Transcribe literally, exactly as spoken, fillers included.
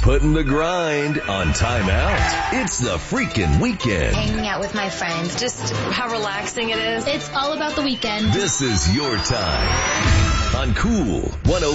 putting the grind on Time Out. It's the freaking weekend. Hanging out with my friends, just how relaxing it is. It's all about the weekend. This is your time on Cool one oh